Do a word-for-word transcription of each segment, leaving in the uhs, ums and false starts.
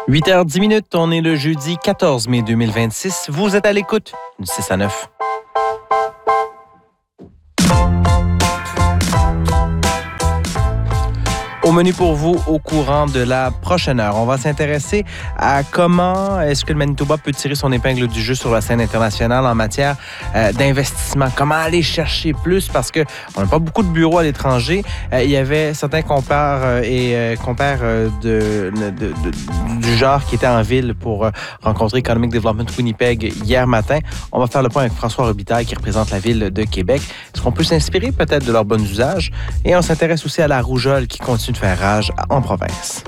huit heures dix minutes, on est le jeudi quatorze mai deux mille vingt-six. Vous êtes à l'écoute du six à neuf. Au menu pour vous au courant de la prochaine heure, on va s'intéresser à comment est-ce que le Manitoba peut tirer son épingle du jeu sur la scène internationale en matière euh, d'investissement. Comment aller chercher plus parce que on n'a pas beaucoup de bureaux à l'étranger. Euh, il y avait certains compères euh, et euh, compères euh, de, de, de, du genre qui étaient en ville pour euh, rencontrer Economic Development Winnipeg hier matin. On va faire le point avec François Robitaille qui représente la ville de Québec. Est-ce qu'on peut s'inspirer peut-être de leurs bons usages? Et on s'intéresse aussi à la rougeole qui continue de faire rage en province.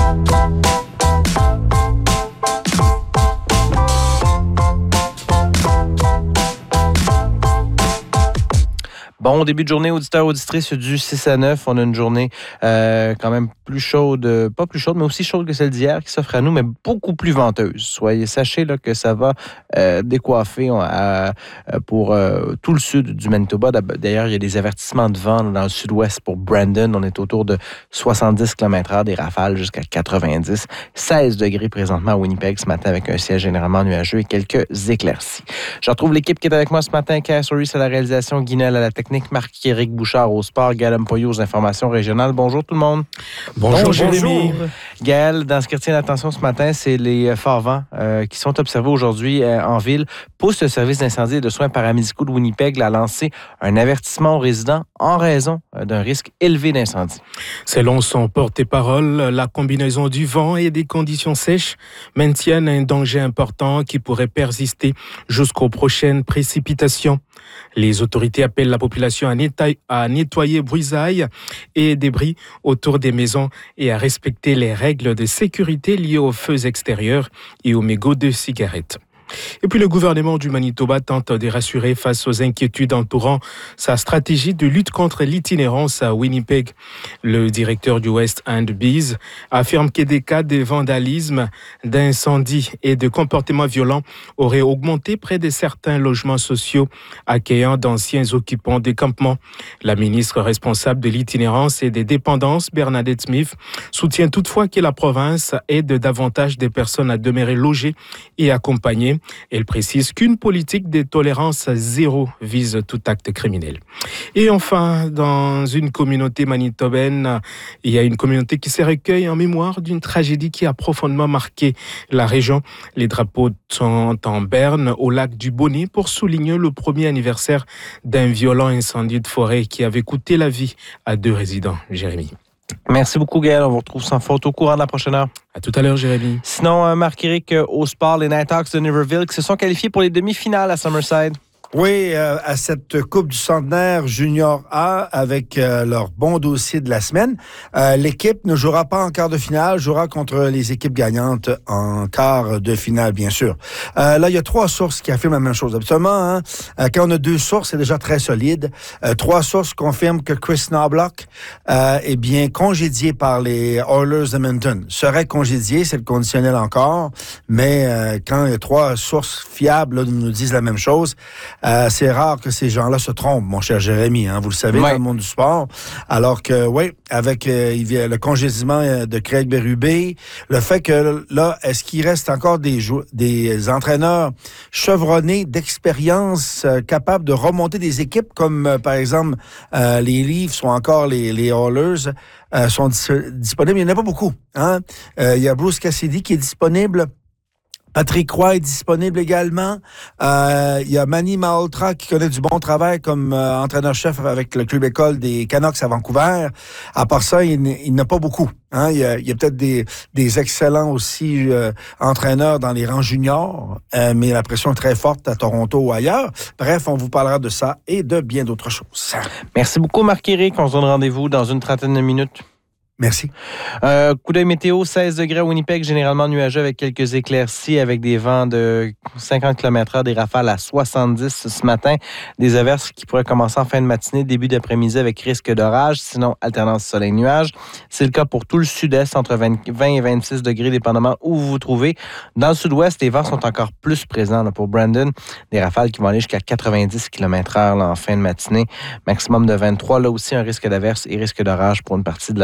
Bon début de journée, auditeurs, auditrices du six à neuf. On a une journée euh, quand même plus chaude, pas plus chaude, mais aussi chaude que celle d'hier qui s'offre à nous, mais beaucoup plus venteuse. Soyez, sachez là, que ça va euh, décoiffer à, à, pour euh, tout le sud du Manitoba. D'ailleurs, il y a des avertissements de vent dans le sud-ouest pour Brandon. On est autour de soixante-dix kilomètres heure, des rafales jusqu'à quatre-vingt-dix. seize degrés présentement à Winnipeg ce matin avec un ciel généralement nuageux et quelques éclaircies. Je retrouve l'équipe qui est avec moi ce matin. Cass Reese à la réalisation, Guinel à la technique. Marc-Éric Bouchard au sport, Gaël Mpoyo aux informations régionales. Bonjour tout le monde. Bonjour, bonjour Jérémy. Gaël, dans ce qui retient l'attention ce matin, c'est les forts vents euh, qui sont observés aujourd'hui euh, en ville. Pousse le service d'incendie et de soins paramédicaux de Winnipeg a lancé un avertissement aux résidents en raison euh, d'un risque élevé d'incendie. Selon son porte-parole, la combinaison du vent et des conditions sèches maintiennent un danger important qui pourrait persister jusqu'aux prochaines précipitations. Les autorités appellent la population à, nettoyer, à nettoyer bruisailles et débris autour des maisons et à respecter les règles de sécurité liées aux feux extérieurs et aux mégots de cigarettes. Et puis le gouvernement du Manitoba tente de rassurer face aux inquiétudes entourant sa stratégie de lutte contre l'itinérance à Winnipeg. Le directeur du West End Bees affirme que des cas de vandalisme, d'incendie et de comportements violents auraient augmenté près de certains logements sociaux accueillant d'anciens occupants des campements. La ministre responsable de l'itinérance et des dépendances, Bernadette Smith, soutient toutefois que la province aide davantage des personnes à demeurer logées et accompagnées. Elle précise qu'une politique de tolérance zéro vise tout acte criminel. Et enfin, dans une communauté manitobaine, il y a une communauté qui se recueille en mémoire d'une tragédie qui a profondément marqué la région. Les drapeaux sont en berne au lac du Bonnet pour souligner le premier anniversaire d'un violent incendie de forêt qui avait coûté la vie à deux résidents. Jérémy. Merci beaucoup, Gaël. On vous retrouve sans faute au courant de la prochaine heure. À tout à l'heure, Jérémy. Sinon, Marc-Éric, au sport, les Nighthawks de Niverville qui se sont qualifiés pour les demi-finales à Summerside. Oui, euh, à cette Coupe du Centenaire Junior A avec euh, leur bon dossier de la semaine. Euh, l'équipe ne jouera pas en quart de finale, jouera contre les équipes gagnantes en quart de finale, bien sûr. Euh, là, il y a trois sources qui affirment la même chose. Habituellement, hein, euh, quand on a deux sources, c'est déjà très solide. Euh, trois sources confirment que Chris Knobloch euh, est bien congédié par les Oilers d'Edmonton. Serait congédié, c'est le conditionnel encore, mais euh, quand il y a trois sources fiables là, nous disent la même chose, Euh, c'est rare que ces gens-là se trompent, mon cher Jérémy, hein, vous le savez, ouais. Dans le monde du sport. Alors que, oui, avec euh, le congédiement de Craig Berube, le fait que là, est-ce qu'il reste encore des, jou- des entraîneurs chevronnés d'expérience euh, capables de remonter des équipes comme, euh, par exemple, euh, les Leafs ou encore les, les Oilers euh, sont dis- disponibles. Il n'y en a pas beaucoup. Hein? Euh, il y a Bruce Cassidy qui est disponible. Patrick Roy est disponible également. Euh, il y a Manny Malhotra qui connaît du bon travail comme euh, entraîneur-chef avec le club école des Canucks à Vancouver. À part ça, il, il n'a pas beaucoup. Hein? Il y a, il y a peut-être des, des excellents aussi euh, entraîneurs dans les rangs juniors, euh, mais la pression est très forte à Toronto ou ailleurs. Bref, on vous parlera de ça et de bien d'autres choses. Merci beaucoup, Marc-Éric. On se donne rendez-vous dans une trentaine de minutes. Merci. Euh, coup d'œil météo, seize degrés à Winnipeg, généralement nuageux avec quelques éclaircies, avec des vents de cinquante kilomètres heure, des rafales à soixante-dix ce matin. Des averses qui pourraient commencer en fin de matinée, début d'après-midi avec risque d'orage, sinon alternance soleil-nuage. C'est le cas pour tout le sud-est, entre vingt et vingt-six degrés, dépendamment où vous vous trouvez. Dans le sud-ouest, les vents sont encore plus présents là, pour Brandon. Des rafales qui vont aller jusqu'à quatre-vingt-dix kilomètres heure là, en fin de matinée. Maximum de vingt-trois. Là aussi, un risque d'averse et risque d'orage pour une partie de la journée.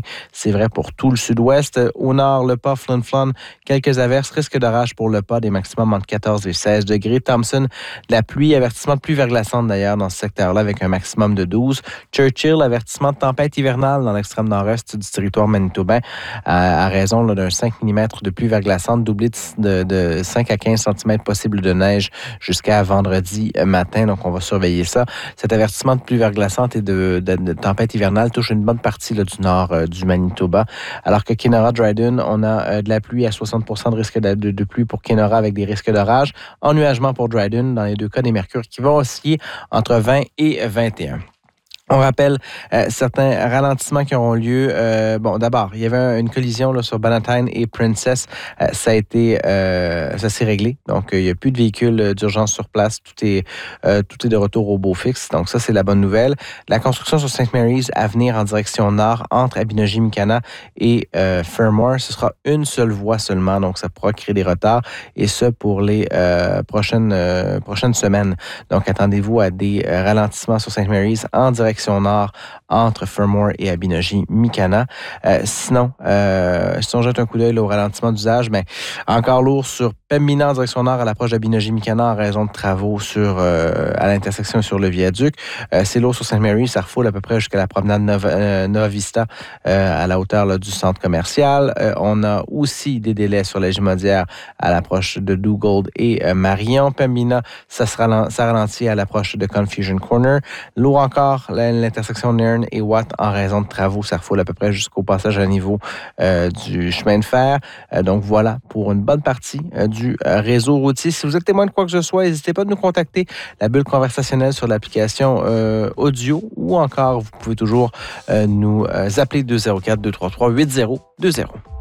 C'est vrai pour tout le sud-ouest. Au nord, le pas, Flin Flon, quelques averses, risque d'orage pour le pas, des maximums entre quatorze et seize degrés. Thompson, de la pluie, avertissement de pluie verglaçante d'ailleurs dans ce secteur-là avec un maximum de douze. Churchill, avertissement de tempête hivernale dans l'extrême nord-est du territoire manitobain à, à raison là, d'un cinq millimètres de pluie verglaçante, doublé de, de, de cinq à quinze centimètres possible de neige jusqu'à vendredi matin. Donc, on va surveiller ça. Cet avertissement de pluie verglaçante et de, de, de tempête hivernale touche une bonne partie là, du nord euh, du Manitoba. Alors que Kenora-Dryden, on a euh, de la pluie à soixante pour cent de risque de, de, de pluie pour Kenora avec des risques d'orage. Ennuagement pour Dryden, dans les deux cas, des mercures qui vont osciller entre vingt et vingt et un. On rappelle euh, certains ralentissements qui auront lieu. Euh, bon, d'abord, il y avait un, une collision là, sur Bannatyne et Princess. Euh, ça a été, euh, ça s'est réglé. Donc, euh, il n'y a plus de véhicules d'urgence sur place. Tout est, euh, tout est de retour au beau fixe. Donc, ça, c'est la bonne nouvelle. La construction sur Saint Mary's à venir en direction nord entre Abinogi-Mikana et euh, Fermor, ce sera une seule voie seulement. Donc, ça pourra créer des retards et ce pour les euh, prochaines euh, prochaines semaines. Donc, attendez-vous à des euh, ralentissements sur Saint Mary's en direction nord entre Fermor et Abinogi-Mikana. Euh, sinon, euh, si on jette un coup d'œil là, au ralentissement d'usage, ben, encore lourd sur Pembina en direction nord à l'approche d'Abinogi-Mikana en raison de travaux sur, euh, à l'intersection sur le viaduc. Euh, c'est lourd sur Sainte-Marie, ça refoule à peu près jusqu'à la promenade Nova, euh, Nova Vista euh, à la hauteur là, du centre commercial. Euh, on a aussi des délais sur la Gimaudière à l'approche de Duggold et euh, Marion. Pembina, ça, se ralent, ça ralentit à l'approche de Confusion Corner. Lourd encore, l'intersection Nairn et Watt en raison de travaux. Ça refoule à peu près jusqu'au passage à niveau euh, du chemin de fer. Euh, donc voilà pour une bonne partie euh, du euh, réseau routier. Si vous êtes témoin de quoi que ce soit, n'hésitez pas à nous contacter. La bulle conversationnelle sur l'application euh, audio ou encore, vous pouvez toujours euh, nous euh, appeler deux zéro quatre deux trois trois huit zéro deux zéro.